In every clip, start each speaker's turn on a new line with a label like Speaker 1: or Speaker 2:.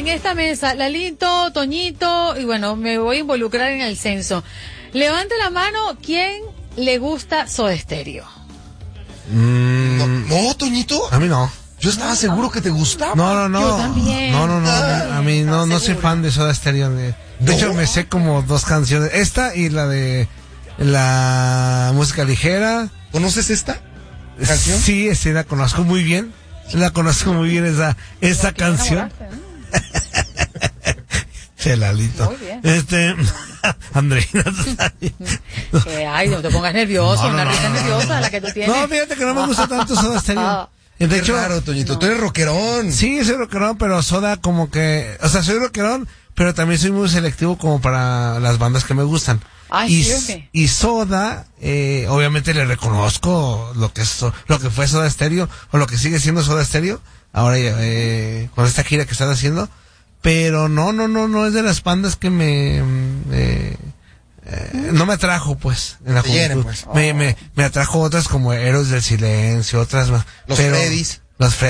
Speaker 1: en esta mesa, Lalito, Toñito, y bueno, me voy a involucrar en el censo. Levante la mano, ¿quién le gusta Soda Stereo?
Speaker 2: No, Toñito.
Speaker 3: A mí no.
Speaker 2: Yo estaba seguro que te gustaba.
Speaker 3: No.
Speaker 1: Yo también.
Speaker 3: No. A mí no soy fan de Soda Stereo. De hecho, me sé como 2 canciones. Esta y la de la música ligera.
Speaker 2: ¿Conoces esta canción?
Speaker 3: Sí, la conozco muy bien. Esa canción. Lalito.
Speaker 1: Muy bien.
Speaker 3: Andreina.
Speaker 1: Ay, no te pongas nervioso, una risa nerviosa la que tú tienes.
Speaker 3: No, fíjate que no me gusta tanto Soda Stereo. De hecho,
Speaker 2: claro, Toñito, tú eres rockerón.
Speaker 3: Sí, soy rockerón, pero Soda como que, o sea, soy rockerón, pero también soy muy selectivo como para las bandas que me gustan.
Speaker 1: Ay, sí, okay.
Speaker 3: Y Soda, obviamente le reconozco lo que fue Soda Stereo, o lo que sigue siendo Soda Stereo, ahora con esta gira que están haciendo, pero no es de las bandas que no me atrajo, pues, en la juventud.
Speaker 2: Pues.
Speaker 3: Me atrajo otras como Héroes del Silencio, otras más.
Speaker 2: Los Freddys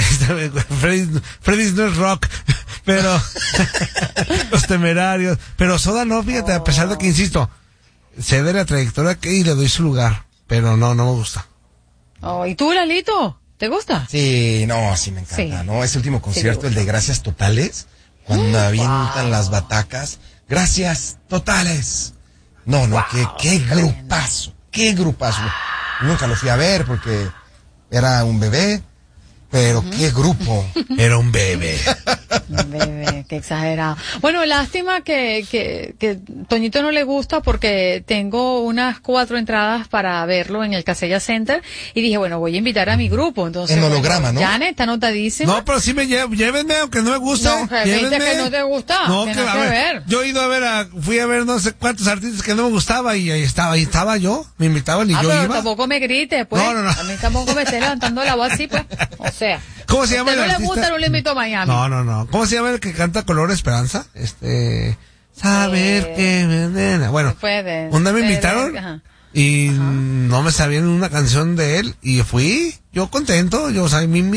Speaker 3: no es rock, pero Los Temerarios, pero Soda no, fíjate, a pesar de que insisto, sé de la trayectoria y le doy su lugar, pero no me gusta.
Speaker 1: ¿Y tú, Lalito? ¿Te gusta?
Speaker 2: Sí, sí me encanta, sí. ¿No? Ese último concierto, el de Gracias Totales, cuando avientan las batacas. Gracias Totales. No, qué grupazo. Nunca lo fui a ver porque era un bebé, pero qué grupo.
Speaker 3: Era un bebé.
Speaker 1: Un bebé, qué exagerado. Bueno, lástima que Toñito no le gusta porque tengo unas 4 entradas para verlo en el Casella Center y dije, bueno, voy a invitar a mi grupo. Entonces,
Speaker 2: en holograma, ¿no?
Speaker 1: Janet está anotadísima.
Speaker 3: No, pero sí llévenme, aunque no me gusta.
Speaker 1: No, que no te gusta.
Speaker 3: No,
Speaker 1: que a ver.
Speaker 3: Yo fui a ver no sé cuántos artistas que no me gustaba y ahí estaba yo, me invitaban y yo
Speaker 1: pero
Speaker 3: iba.
Speaker 1: Tampoco me grites, pues.
Speaker 3: No.
Speaker 1: A mí tampoco me esté levantando la voz así, pues. O sea.
Speaker 3: ¿Cómo se llama el
Speaker 1: artista?
Speaker 3: artista?
Speaker 1: No le gusta, no le invito a Miami.
Speaker 3: No. ¿Cómo se llama el que canta Color Esperanza? Saber que... Bueno, un día me invitaron y no me sabían una canción de él y fui, yo contento, o sea,